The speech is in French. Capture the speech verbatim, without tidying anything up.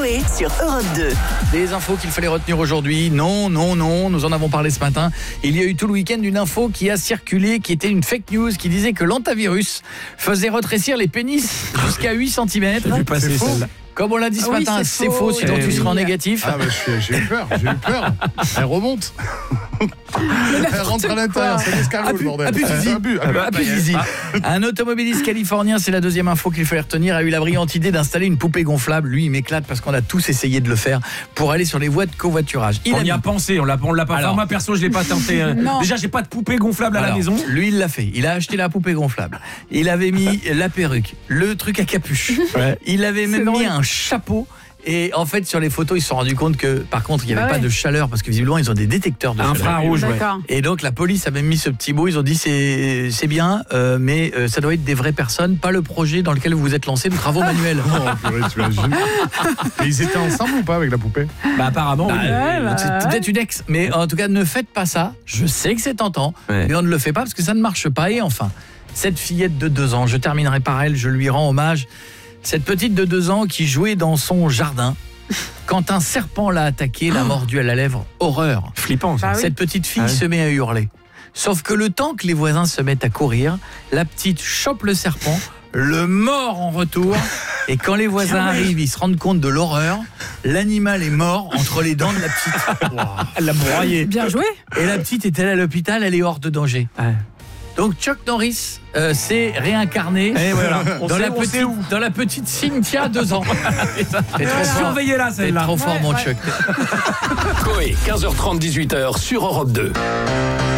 Coé sur Europe deux. Des infos qu'il fallait retenir aujourd'hui. Non, non, non, nous en avons parlé ce matin. Il y a eu tout le week-end une info qui a circulé, qui était une fake news, qui disait que l'antivirus faisait rétrécir les pénis jusqu'à huit centimètres. J'ai vu passer celle-là. Comme on l'a dit ce Ah oui, matin, c'est c'est faux, faux, sinon eh tu oui. seras en négatif. Ah bah je suis- j'ai eu peur, j'ai eu peur. Elle remonte. Elle rentre à l'intérieur, c'est l'escargot le bordel. Abus, Zizi. Abus, abus. Abus, Zizi. Un automobiliste californien, c'est la deuxième info qu'il fallait retenir, a eu la brillante idée d'installer une poupée gonflable. Lui, il m'éclate parce qu'on a tous essayé de le faire pour aller sur les voies de covoiturage. Il On a y a mis- pensé, on l'a, on l'a pas Alors. fait. Moi perso, je l'ai pas tenté. euh. Non. Déjà, j'ai pas de poupée gonflable à la Alors, maison. lui, il l'a fait. Il a acheté la poupée gonflable. Il avait mis la perruque, le truc à capuche. Il avait même C'est mis drôle. un chapeau. Et en fait, sur les photos, ils se sont rendus compte que, par contre, il n'y avait Ah pas ouais. de chaleur parce que visiblement, ils ont des détecteurs de chaleur. Infrarouge, ouais. D'accord. Et donc, la police a même mis ce petit mot. Ils ont dit c'est c'est bien, euh, mais euh, ça doit être des vraies personnes, pas le projet dans lequel vous vous êtes lancé de travaux manuels. Oh, purée, tu imagines. Et ils étaient ensemble ou pas avec la poupée? Bah apparemment, oui. Euh, bah, c'est ouais. peut-être une ex, mais en tout cas, ne faites pas ça. Je sais que c'est tentant, Ouais. mais on ne le fait pas parce que ça ne marche pas. Et enfin, cette fillette de deux ans, je terminerai par elle, je lui rends hommage. Cette petite de deux ans qui jouait dans son jardin. Quand un serpent l'a attaqué, l'a mordu à la lèvre, horreur. Flippant, ça. Bah oui. Cette petite fille Ah oui. se met à hurler. Sauf que le temps que les voisins se mettent à courir, la petite chope le serpent, le mord en retour. Et quand les voisins arrivent, ils se rendent compte de l'horreur. L'animal est mort entre les dents de la petite. Wow. Elle l'a broyé. Bien joué. Et la petite est-elle à l'hôpital? Elle est hors de danger. Ouais. Donc Chuck Norris euh, s'est réincarné Et voilà. On dans, sait- la on sait petite, où. dans la petite Cynthia, deux ans. T'es trop fort. Surveillez-la, T'es celle-là. trop fort, mon Ouais, ouais. Chuck. Coé, quinze heures trente, dix-huit heures sur Europe deux.